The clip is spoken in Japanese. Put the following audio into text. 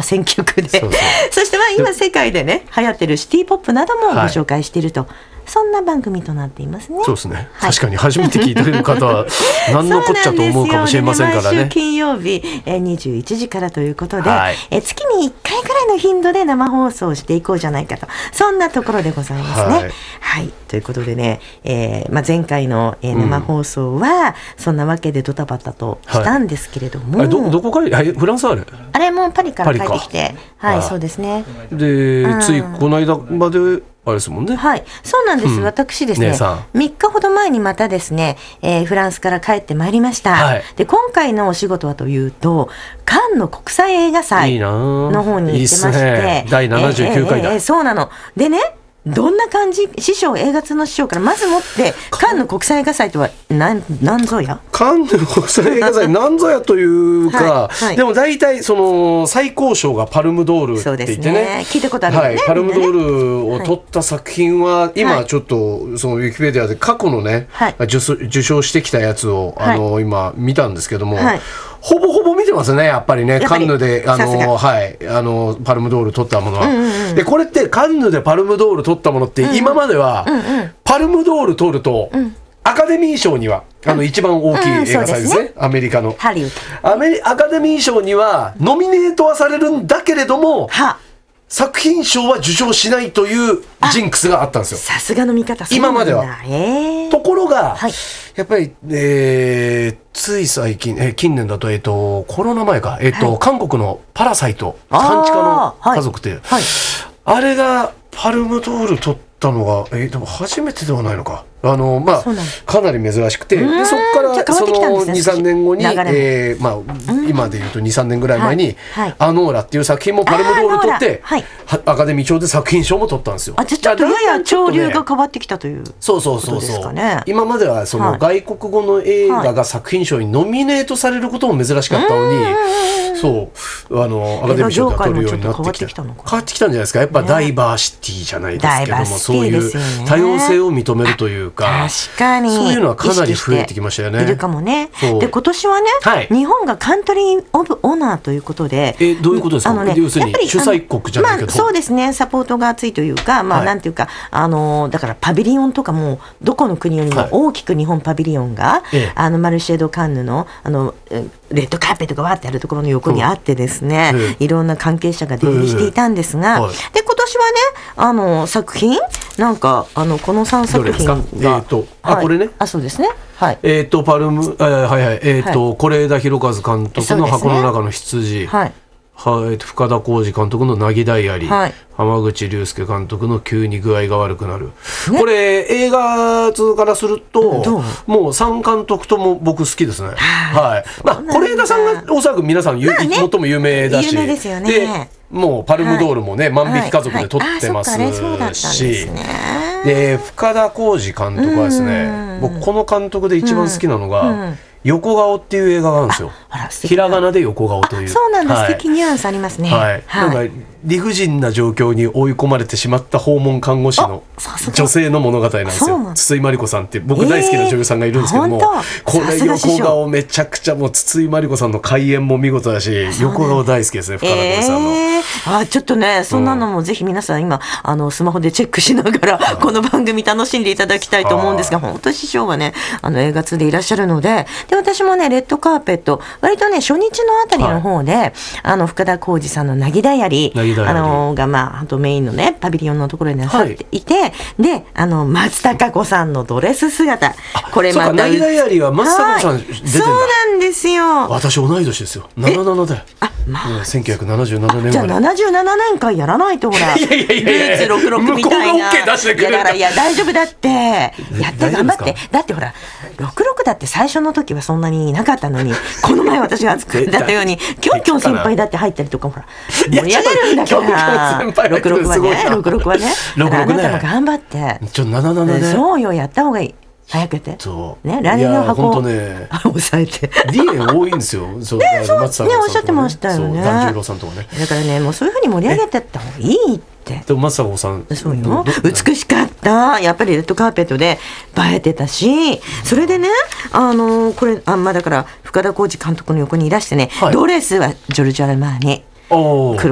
選曲で、 そうそして今世界でね流行ってるシティポップなどもご紹介していると、そんな番組となっていますね。 そうですね、確かに初めて聞いてる方は何のこっちゃと思うかもしれませんからね。 毎週金曜日21時からということで、月に1回くらいの頻度で生放送をしていこうじゃないかと、そんなところでございますね。ということでね、前回の生放送はそんなわけでドタバタとしたんですけれども、 どこからフランスあれもうパリから帰ってきて、そうですね。 で、ついこの間まであれですもんね。 そうなんです。私ですね、3日ほど前にまたですね、フランスから帰ってまいりました。で、今回のお仕事はというと、カンヌ国際映画祭の方に行ってまして、 第79回だ。 そうなの。でね、どんな感じ、映画通の師匠からまずもってカンヌ国際映画祭とは何ぞや。 カンヌ国際映画祭何ぞやというか、でも大体その最高賞がパルムドールって言ってね、 聞いたことあるよね。 パルムドールを取った作品は今ちょっとそのウィキペディアで過去のね、受賞してきたやつを今見たんですけども、ほぼほぼ見てますね、やっぱりね。カンヌでパルムドール取ったものは、でこれってカンヌでパルムドール取ったものって今まではパルムドール取るとアカデミー賞には一番大きい映画祭ですね、アメリカのアカデミー賞にはノミネートはされるんだけれども、作品賞は受賞しないというジンクスがあったんですよ。 さすがの見方。 今までは。ところが、やっぱり、つい最近、近年だと、コロナ前か、韓国のパラサイト、半地下の家族って、あれがパルムドール取ったのが、でも初めてではないのか。かなり珍しくて、でそこからその 2,3 年後に、今でいうと 2,3 年ぐらい前に、アノーラっていう作品もパルムドール取って、アカデミー賞で作品賞も取ったんですよ。 ちょっとやや潮流が変わってきたということですかね。 今まではその外国語の映画が作品賞にノミネートされることも珍しかったのに、アカデミー賞で取るようになってきた。変わってきたんじゃないですか。やっぱダイバーシティじゃないですけども、そういう多様性を認めるというか、 確かにそういうのはかなり増えてきましたよね。 いるかもね。で今年はね、日本がカントリー・オブ・オナーということで、 どういうことですか。要するに主催国じゃないけど、 そうですね、サポートが厚いというか、なんていうか、だからパビリオンとかもどこの国よりも大きく日本パビリオンが、マルシェ・ド・カンヌのレッドカーペットがわーってあるところの横にあってですね、いろんな関係者が出入りしていたんですが、で今年はね、作品なんかこの3作品がこれね、 そうですね、 パルム是枝裕和監督の箱の中の羊、深田浩二監督の凪ダイアリー、浜口竜介監督の急に具合が悪くなる、これ映画通からするともう3監督とも僕好きですね。是枝さんがおそらく皆さん最も有名だし、でもうパルムドールもね、万引き家族で撮ってますし、で深田浩二監督はですね、僕この監督で一番好きなのが横顔っていう映画があるんですよ。ひらがなで横顔という。 そうなんだ、素敵ニュアンスありますね。 なんか理不尽な状況に追い込まれてしまった訪問看護師の女性の物語なんですよ。筒井真理子さんって僕大好きな女優さんがいるんですけども、これ横顔めちゃくちゃ、もう筒井真理子さんの開演も見事だし、横顔大好きですね、深田浩二さんの。 ちょっとね、そんなのもぜひ皆さん今スマホでチェックしながらこの番組楽しんでいただきたいと思うんですが、本当に師匠はね映画通でいらっしゃるので、私もねレッドカーペット割とね初日のあたりの方で、深田浩二さんの凪ダイアリーがメインのねパビリオンのところになさっていて、で松たか子さんのドレス姿、これまた凪ダイアリーは松たか子さん出てるんだ。そうなんですよ。 私同い年ですよ。77だよ。1977年。 じゃあ77年間やらないと、ほらルーツ66みたいな。いや大丈夫だって、やって頑張って。だってほら66だって最初の時はそんなにいなかったのに、この前私が作ったようにキョンキョン先輩だって入ったりとか、ほら盛り上がるんだから66はねあなたも頑張って 77ね。 そうよ、やった方がいい。早くやってね、来年の箱を抑えてリエ多いんですよ。そうね、 おっしゃってましたよね。 團十郎さんとかね。 だからね、もうそういうふうに盛り上げてった方がいいって。 でも松たか子さん、 そうよ、美しかった。やっぱりレッドカーペットで映えてたし、それでね、これだから深田浩二監督の横にいらしてね、ドレスはジョルジョ・アルマーニ、